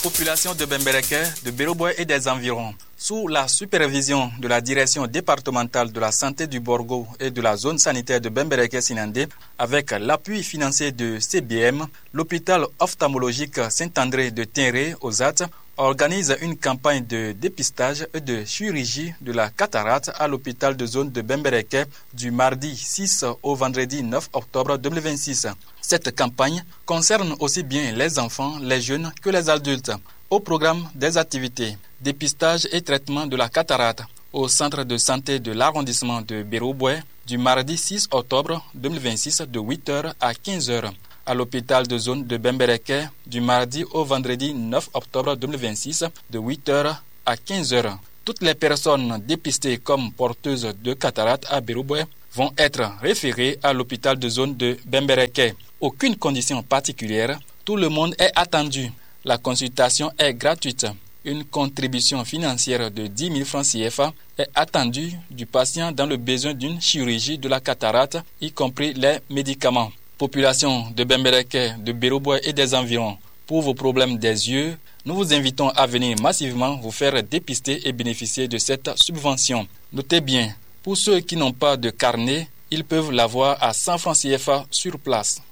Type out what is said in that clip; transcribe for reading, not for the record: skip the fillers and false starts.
Population de Bembereke, de Béroboye et des environs. Sous la supervision de la direction départementale de la santé du Borgo et de la zone sanitaire de Bembereke-Sinandé, avec l'appui financier de CBM, l'hôpital ophtalmologique Saint-André de Tinré, Ozat, organise une campagne de dépistage et de chirurgie de la cataracte à l'hôpital de zone de Bembereke du mardi 6 au vendredi 9 octobre 2026. Cette campagne concerne aussi bien les enfants, les jeunes que les adultes. Au programme des activités, dépistage et traitement de la cataracte au centre de santé de l'arrondissement de Béroboye du mardi 6 octobre 2026 de 8h à 15h. À l'hôpital de zone de Bembereke du mardi au vendredi 9 octobre 2026 de 8h à 15h. Toutes les personnes dépistées comme porteuses de cataracte à Béroboye vont être référées à l'hôpital de zone de Bembereke. Aucune condition particulière, tout le monde est attendu. La consultation est gratuite. Une contribution financière de 10 000 francs CFA est attendue du patient dans le besoin d'une chirurgie de la cataracte, y compris les médicaments. Population de Bembereke, de Béroboye et des environs, pour vos problèmes des yeux, nous vous invitons à venir massivement vous faire dépister et bénéficier de cette subvention. Notez bien, pour ceux qui n'ont pas de carnet, ils peuvent l'avoir à 100 francs CFA sur place.